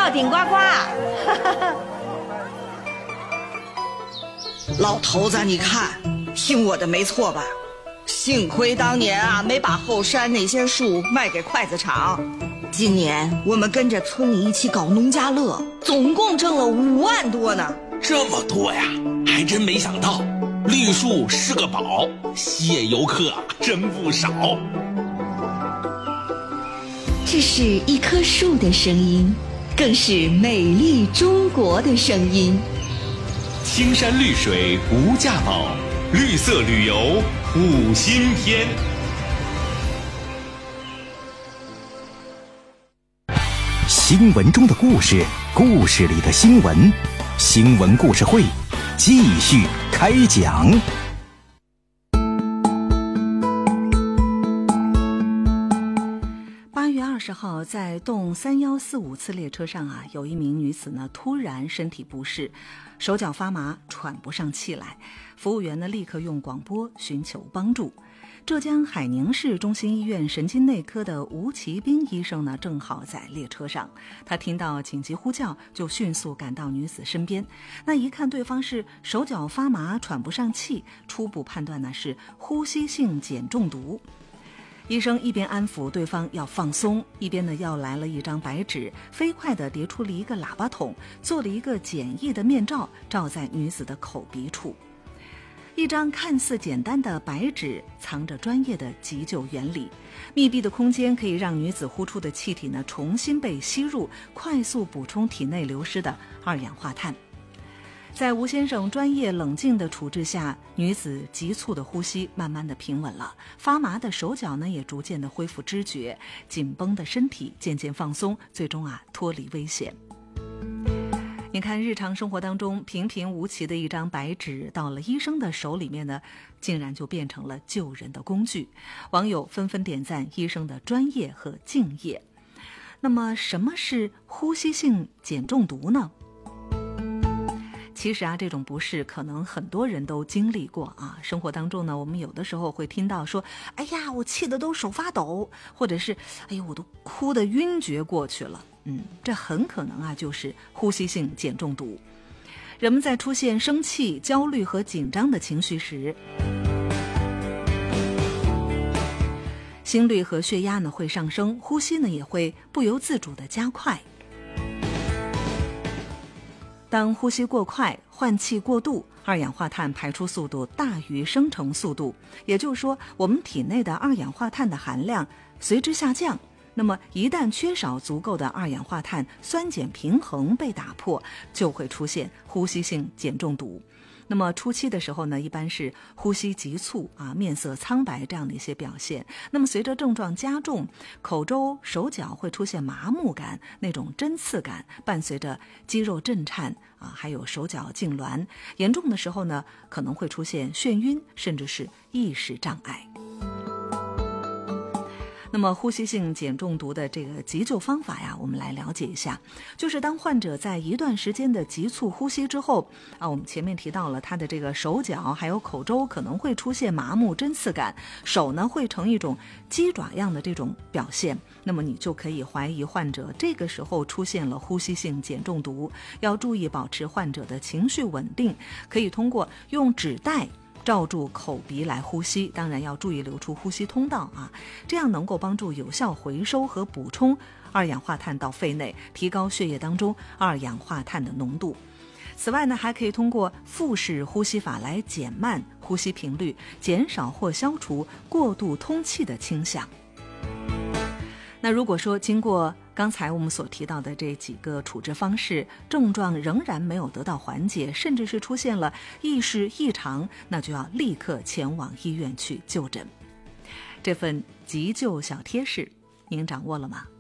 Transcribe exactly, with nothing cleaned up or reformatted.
要顶呱呱。 老头子，你看，听我的没错吧？幸亏当年啊，没把后山那些树卖给筷子厂。今年我们跟着村里一起搞农家乐，总共挣了五万多呢。 这么多呀，还真没想到，绿树是个宝，吸引游客真不少。 这是一棵树的声音，更是美丽中国的声音。 青山绿水无价宝，绿色旅游五新篇。 新闻中的故事，故事里的新闻，新闻故事会继续开讲。 八月二十号，在动三幺四五次列车上啊，有一名女子呢突然身体不适，手脚发麻，喘不上气来。服务员呢立刻用广播寻求帮助。浙江海宁市中心医院神经内科的吴其兵医生呢，正好在列车上，他听到紧急呼叫，就迅速赶到女子身边。那一看对方是手脚发麻，喘不上气，初步判断呢是呼吸性碱中毒。医生一边安抚对方要放松，一边呢要来了一张白纸，飞快地叠出了一个喇叭筒，做了一个简易的面罩，罩在女子的口鼻处。一张看似简单的白纸，藏着专业的急救原理。密闭的空间可以让女子呼出的气体呢重新被吸入，快速补充体内流失的二氧化碳。在吴先生专业冷静的处置下，女子急促的呼吸慢慢的平稳了，发麻的手脚呢也逐渐的恢复知觉，紧绷的身体渐渐放松，最终啊脱离危险。你看，日常生活当中平平无奇的一张白纸，到了医生的手里面呢，竟然就变成了救人的工具。网友纷纷点赞医生的专业和敬业。那么，什么是呼吸性碱中毒呢？其实啊，这种不适可能很多人都经历过啊。生活当中呢，我们有的时候会听到说，哎呀，我气得都手发抖，或者是，哎呦，我都哭得晕厥过去了。嗯，这很可能啊，就是呼吸性碱中毒。人们在出现生气、焦虑和紧张的情绪时，心率和血压呢会上升，呼吸呢也会不由自主地加快。当呼吸过快、换气过度，二氧化碳排出速度大于生成速度，也就是说，我们体内的二氧化碳的含量随之下降。那么一旦缺少足够的二氧化碳，酸碱平衡被打破，就会出现呼吸性碱中毒。那么初期的时候呢，一般是呼吸急促啊，面色苍白这样的一些表现。那么随着症状加重，口周、手脚会出现麻木感，那种针刺感，伴随着肌肉震颤啊，还有手脚痉挛。严重的时候呢，可能会出现眩晕，甚至是意识障碍。那么呼吸性碱中毒的这个急救方法呀，我们来了解一下。就是当患者在一段时间的急促呼吸之后啊，我们前面提到了他的这个手脚还有口周可能会出现麻木针刺感，手呢会呈一种鸡爪样的这种表现，那么你就可以怀疑患者这个时候出现了呼吸性碱中毒。要注意保持患者的情绪稳定，可以通过用纸袋罩住口鼻来呼吸，当然要注意留出呼吸通道啊，这样能够帮助有效回收和补充二氧化碳到肺内，提高血液当中二氧化碳的浓度。此外呢，还可以通过腹式呼吸法来减慢呼吸频率，减少或消除过度通气的倾向。那如果说经过刚才我们所提到的这几个处置方式，症状仍然没有得到缓解，甚至是出现了意识异常，那就要立刻前往医院去就诊。这份急救小贴士您掌握了吗？